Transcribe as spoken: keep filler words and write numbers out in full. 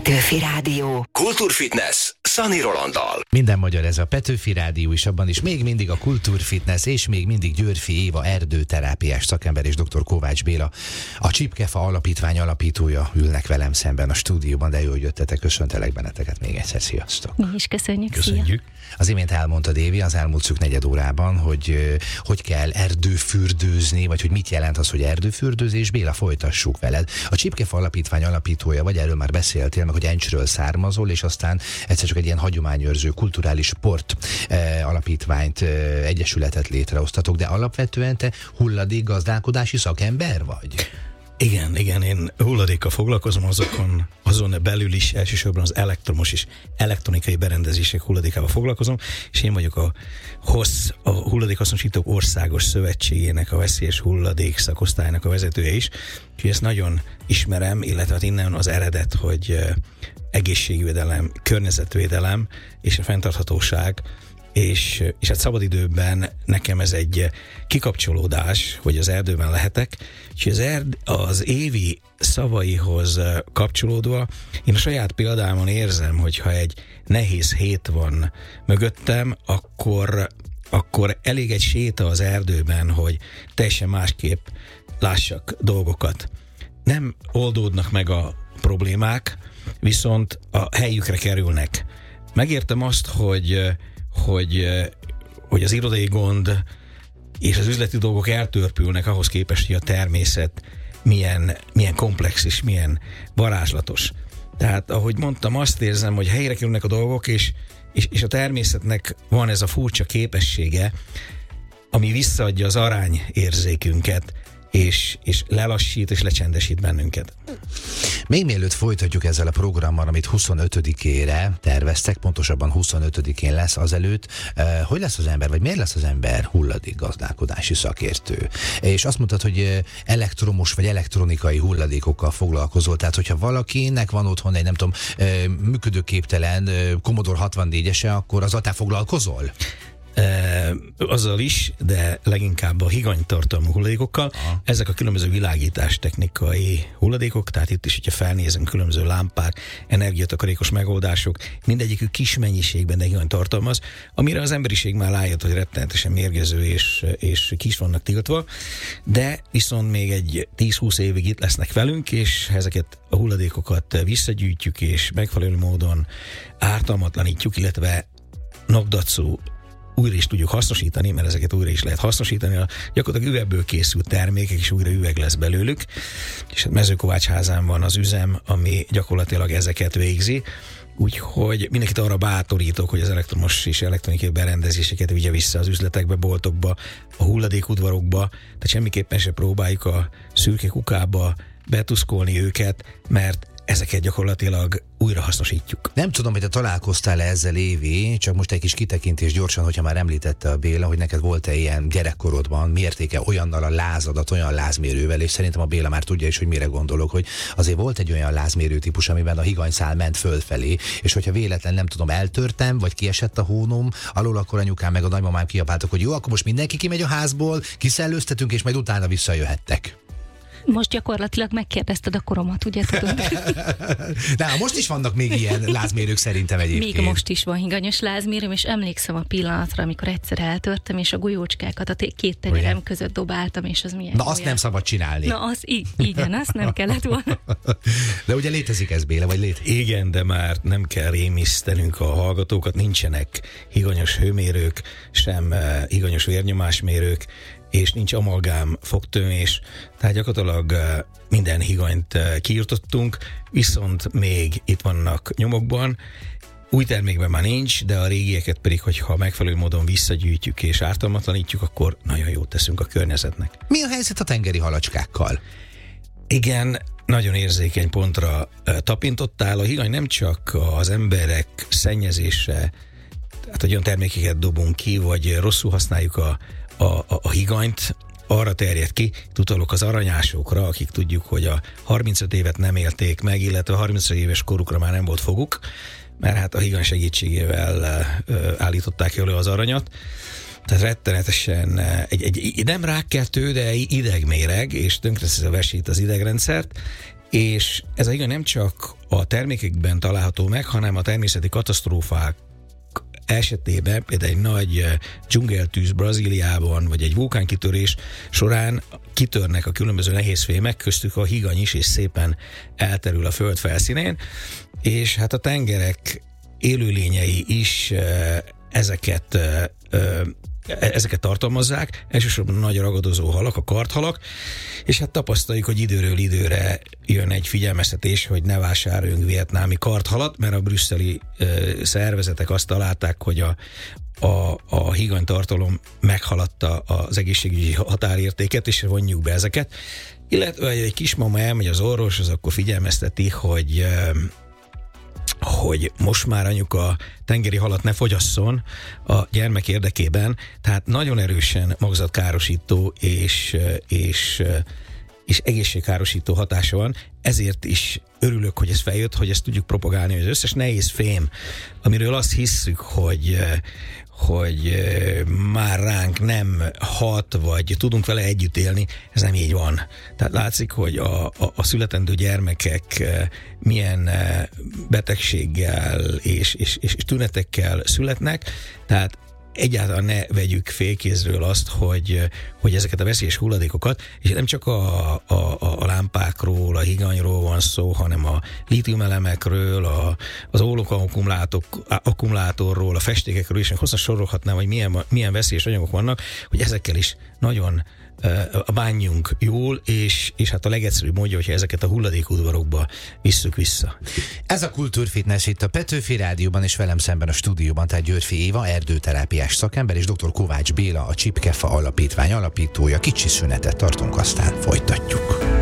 Petőfi Rádió. Kultúrfitness Szani Rolanddal. Minden magyar ez a Petőfi Rádió is, abban is még mindig a Kultúrfitness, és még mindig Győrfi Éva erdőterápiás szakember és dr. Kovács Béla, a Csipkefa Alapítvány alapítója ülnek velem szemben a stúdióban, de jó, hogy jöttetek, köszöntelek benneteket még egyszer, sziasztok! Mi is köszönjük, köszönjük. Szia. Az imént elmondta Dévi az elmúlt szűk negyed órában, hogy hogy kell erdőfürdőzni, vagy hogy mit jelent az, hogy erdőfürdőzés. Béla, folytassuk veled. A Csipkefa Alapítvány alapítója vagy, erről már beszéltél, meg hogy Encsről származol, és aztán egyszer csak egy ilyen hagyományőrző kulturális sport eh, alapítványt, eh, egyesületet létrehoztatok, de alapvetően te hulladékgazdálkodási szakember vagy? Igen, igen, én hulladékkal foglalkozom, azokon, azon belül is elsősorban az elektromos és elektronikai berendezések hulladékával foglalkozom, és én vagyok a HOSZ, a Hulladékhasznosítók Országos Szövetségének, a veszélyes hulladék szakosztálynak a vezetője is, úgyhogy ezt nagyon ismerem, illetve innen az eredet, hogy egészségvédelem, környezetvédelem és a fenntarthatóság, és, és hát szabadidőben nekem ez egy kikapcsolódás, hogy az erdőben lehetek, és az, erd, az Évi szavaihoz kapcsolódva én a saját példámon érzem, hogyha egy nehéz hét van mögöttem, akkor, akkor elég egy séta az erdőben, hogy teljesen másképp lássak dolgokat. Nem oldódnak meg a problémák, viszont a helyükre kerülnek. Megértem azt, hogy Hogy, hogy az irodai gond és az üzleti dolgok eltörpülnek ahhoz képest, hogy a természet milyen, milyen komplex és milyen varázslatos. Tehát, ahogy mondtam, azt érzem, hogy helyre kerülnek a dolgok, és, és, és a természetnek van ez a furcsa képessége, ami visszaadja az arányérzékünket, és, és lelassít és lecsendesít bennünket. Még mielőtt folytatjuk ezzel a programmal, amit huszonötödikére terveztek, pontosabban huszonötödikén lesz azelőtt, eh, hogy lesz az ember, vagy miért lesz az ember hulladékgazdálkodási szakértő? És azt mondtad, hogy elektromos vagy elektronikai hulladékokkal foglalkozol, tehát hogyha valakinek van otthon egy, nem tudom, eh, működőképtelen eh, Commodore hatvannégyese, akkor azzal te foglalkozol? E, azzal is, de leginkább a higanytartalmú hulladékokkal. Aha. Ezek a különböző világítás technikai hulladékok, tehát itt is, hogyha felnézünk, különböző lámpák, energiatakarékos megoldások, mindegyikük kis mennyiségben, de higany tartalmaz, amire az emberiség már rájött, hogy rettenetesen mérgező és, és kis vannak tiltva, de viszont még egy tíz-húsz évig itt lesznek velünk, és ezeket a hulladékokat visszagyűjtjük, és megfelelő módon ártalmatlanítjuk, illetve napdacú újra is tudjuk hasznosítani, mert ezeket újra is lehet hasznosítani. A gyakorlatilag üvegből készült termékek, és újra üveg lesz belőlük. És Mezőkovácsházán van az üzem, ami gyakorlatilag ezeket végzi. Úgyhogy mindenkit arra bátorítok, hogy az elektromos és elektronikai berendezéseket vigye vissza az üzletekbe, boltokba, a hulladékudvarokba, tehát semmiképpen se próbáljuk a szürke kukába betuszkolni őket, mert ezeket gyakorlatilag újra hasznosítjuk. Nem tudom, hogy te találkoztál-e ezzel, Évi, csak most egy kis kitekintés gyorsan, hogyha már említette a Béla, hogy neked volt-e ilyen gyerekkorodban mértéke olyannal a lázadat, olyan lázmérővel, és szerintem a Béla már tudja is, hogy mire gondolok, hogy azért volt egy olyan lázmérő típus, amiben a higanyszál ment fölfelé, és hogyha véletlen, nem tudom, eltörtem, vagy kiesett a hónom alól, akkor anyukám meg a nagymamám kiabáltak, hogy jó, akkor most mindenki kimegy a házból, kiszellőztetünk, és majd utána visszajöhettek. Most gyakorlatilag megkérdezted a koromat, ugye tudod? De most is vannak még ilyen lázmérők szerintem egyébként. Még most is van higanyos lázmérőm, és emlékszem a pillanatra, amikor egyszer eltörtem, és a golyócskákat a két tenyerem olyan között dobáltam, és az milyen. Na, azt olyan. Nem szabad csinálni. Na, az i- igen, azt nem kellett volna. De ugye létezik ez, Béla, vagy létezik? Igen, de már nem kell rémisztenünk a hallgatókat, nincsenek higanyos hőmérők, sem uh, higanyos vérnyomásmérők, és nincs amalgám fogtömés, tehát gyakorlatilag minden higanyt kiirtottunk, viszont még itt vannak nyomokban, új termékben már nincs, de a régieket pedig, hogyha megfelelő módon visszagyűjtjük és ártalmatlanítjuk, akkor nagyon jót teszünk a környezetnek. Mi a helyzet a tengeri halacskákkal? Igen, nagyon érzékeny pontra tapintottál. A higany nem csak az emberek szennyezése, tehát hogy olyan termékeket dobunk ki, vagy rosszul használjuk a A, a, a higanyt, arra terjed ki, utalok az aranyásokra, akik tudjuk, hogy a harmincöt évet nem élték meg, illetve a harmincöt éves korukra már nem volt foguk, mert hát a higany segítségével ö, állították elő az aranyat. Tehát rettenetesen egy, egy nem rákkeltő, de idegméreg, és tönkreteszi a vesét az idegrendszert, és ez a higany nem csak a termékekben található meg, hanem a természeti katasztrófák esetében, például egy nagy dzsungeltűz Brazíliában, vagy egy vulkánkitörés során kitörnek a különböző nehézfémek, köztük a higany is, és szépen elterül a föld felszínén, és hát a tengerek élőlényei is ezeket ezeket tartalmazzák, elsősorban nagy ragadozó halak, a karthalak, és hát tapasztaljuk, hogy időről időre jön egy figyelmeztetés, hogy ne vásároljunk vietnámi karthalat, mert a brüsszeli ö, szervezetek azt találták, hogy a, a, a higanytartalom meghaladta az egészségügyi határértéket, és vonjuk be ezeket. Illetve, hogy egy kismama elmegy az orvoshoz, akkor figyelmezteti, hogy ö, hogy most már anyuka tengeri halat ne fogyasszon a gyermek érdekében, tehát nagyon erősen magzatkárosító és, és, és egészségkárosító hatása van, ezért is örülök, hogy ez feljött, hogy ezt tudjuk propagálni, hogy az összes nehéz fém, amiről azt hisszük, hogy hogy már ránk nem hat, vagy tudunk vele együtt élni, ez nem így van. Tehát látszik, hogy a, a, a születendő gyermekek milyen betegséggel és, és, és tünetekkel születnek, tehát egyáltalán ne vegyük félkézről azt, hogy, hogy ezeket a veszélyes hulladékokat, és nem csak a, a, a lámpákról, a higanyról van szó, hanem a lítiumelemekről, a, az ólók-akkumulátorról, a festékekről is, hosszan sorolhatnám, hogy milyen, milyen veszélyes anyagok vannak, hogy ezekkel is nagyon bánjunk jól, és, és hát a legegyszerűbb módja, hogyha ezeket a hulladékudvarokba visszük vissza. Ez a Kultúrfitness itt a Petőfi Rádióban, és velem szemben a stúdióban, tehát Györffy Éva, erdőterápiás szakember, és dr. Kovács Béla, a Csipkefa Alapítvány alapítója. Kicsi szünetet tartunk, aztán folytatjuk.